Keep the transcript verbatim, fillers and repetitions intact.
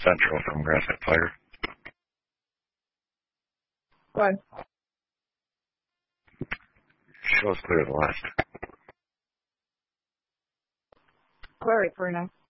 Central from Graphite Fire. Go ahead. Shows clear to the left. Clear it for now.